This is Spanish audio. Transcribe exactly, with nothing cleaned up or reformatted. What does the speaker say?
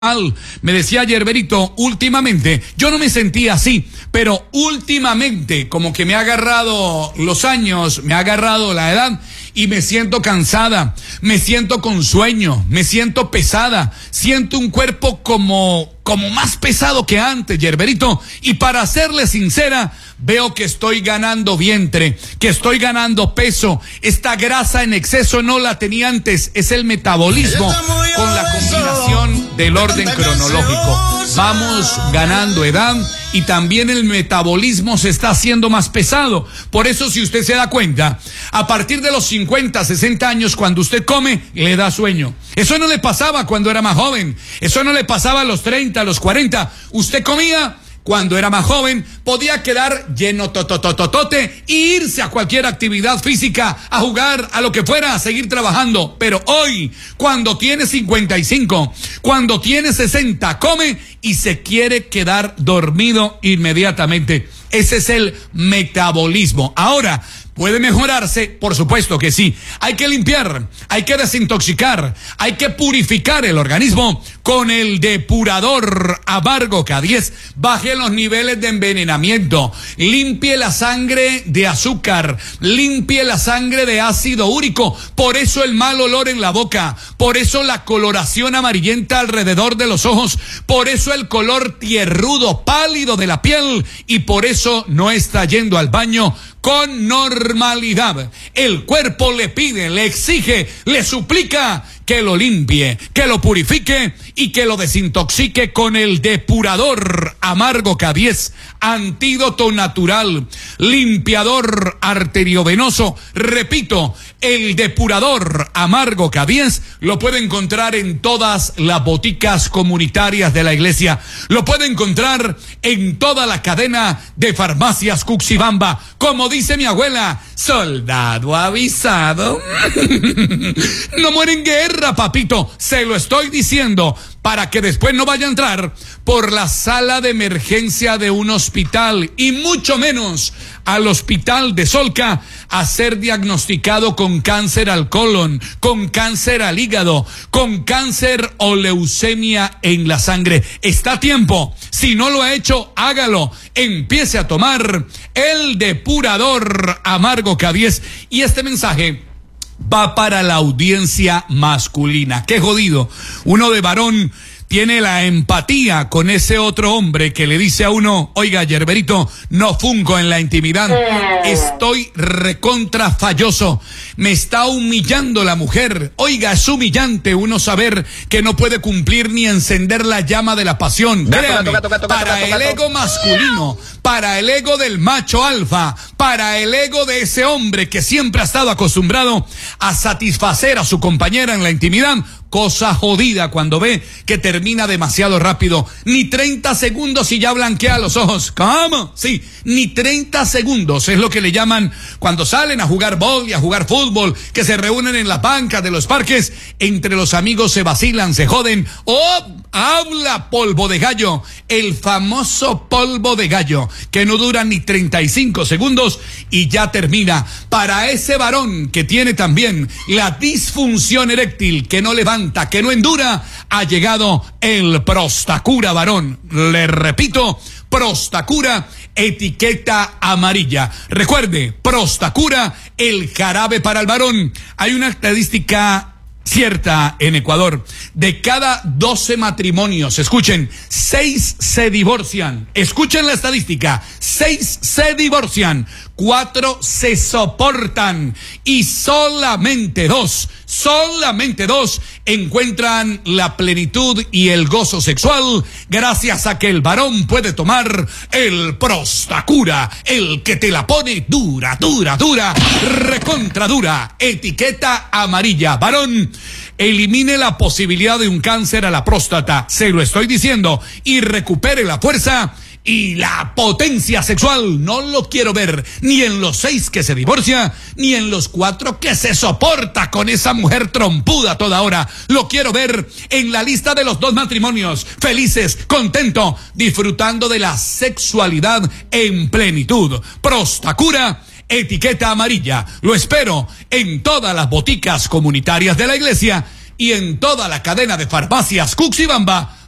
Me decía Yerberito, últimamente, yo no me sentía así, pero últimamente como que me ha agarrado los años, me ha agarrado la edad y me siento cansada, me siento con sueño, me siento pesada, siento un cuerpo como, como más pesado que antes, Yerberito, y para serle sincera, veo que estoy ganando vientre, que estoy ganando peso, esta grasa en exceso no la tenía antes, es el metabolismo con la combinación del orden cronológico. Vamos ganando edad y también el metabolismo se está haciendo más pesado. Por eso, si usted se da cuenta, a partir de los cincuenta, sesenta años, cuando usted come, le da sueño. Eso no le pasaba cuando era más joven. Eso no le pasaba a los treinta, a los cuarenta. Usted comía cuando era más joven, podía quedar lleno totototote e irse a cualquier actividad física, a jugar, a lo que fuera, a seguir trabajando. Pero hoy, cuando tiene cincuenta y cinco, cuando tiene sesenta, come y se quiere quedar dormido inmediatamente. Ese es el metabolismo. Ahora, ¿puede mejorarse? Por supuesto que sí. Hay que limpiar, hay que desintoxicar, hay que purificar el organismo con el depurador Amargo K diez. Baje los niveles de envenenamiento, limpie la sangre de azúcar, limpie la sangre de ácido úrico. Por eso el mal olor en la boca, por eso la coloración amarillenta alrededor de los ojos, por eso el color tierrudo, pálido de la piel, y por eso no está yendo al baño con normalidad. El cuerpo le pide, le exige, le suplica que lo limpie, que lo purifique y que lo desintoxique con el depurador Amargo K diez, antídoto natural, limpiador arteriovenoso. Repito, el depurador Amargo K diez lo puede encontrar en todas las boticas comunitarias de la iglesia. Lo puede encontrar en toda la cadena de farmacias Cuxibamba. Como dice mi abuela, soldado avisado no muere en guerra, papito. Se lo estoy diciendo para que después no vaya a entrar por la sala de emergencia de un hospital y mucho menos al hospital de Solca a ser diagnosticado con cáncer al colon, con cáncer al hígado, con cáncer o leucemia en la sangre. Está a tiempo. Si no lo ha hecho, hágalo. Empiece a tomar el depurador Amargo K diez. Y este mensaje va para la audiencia masculina. Qué jodido. Uno de varón tiene la empatía con ese otro hombre que le dice a uno, oiga, Yerberito, no fungo en la intimidad, estoy recontra falloso, me está humillando la mujer. Oiga, es humillante uno saber que no puede cumplir ni encender la llama de la pasión. Créame, para el ego masculino, para el ego del macho alfa, para el ego de ese hombre que siempre ha estado acostumbrado a satisfacer a su compañera en la intimidad, cosa jodida cuando ve que termina demasiado rápido. Ni treinta segundos y ya blanquea los ojos. ¿Cómo? Sí, ni treinta segundos es lo que le llaman cuando salen a jugar bol y a jugar fútbol, que se reúnen en la banca de los parques, entre los amigos se vacilan, se joden. ¡Oh! Habla polvo de gallo, el famoso polvo de gallo, que no dura ni treinta y cinco segundos y ya termina. Para ese varón que tiene también la disfunción eréctil, que no levanta, que no endura, ha llegado el Prostacura varón. Le repito, Prostacura, etiqueta amarilla. Recuerde, Prostacura, el jarabe para el varón. Hay una estadística cierta en Ecuador: de cada doce matrimonios, escuchen, seis se divorcian. Escuchen la estadística: seis se divorcian, cuatro se soportan y solamente dos, solamente dos encuentran la plenitud y el gozo sexual gracias a que el varón puede tomar el Prostacura, el que te la pone dura, dura, dura, recontra dura, etiqueta amarilla. Varón, elimine la posibilidad de un cáncer a la próstata, se lo estoy diciendo, y recupere la fuerza y la potencia sexual. No lo quiero ver ni en los seis que se divorcia, ni en los cuatro que se soporta con esa mujer trompuda toda hora. Lo quiero ver en la lista de los dos matrimonios, felices, contento, disfrutando de la sexualidad en plenitud. Prostacura, etiqueta amarilla. Lo espero en todas las boticas comunitarias de la iglesia y en toda la cadena de farmacias Cuxibamba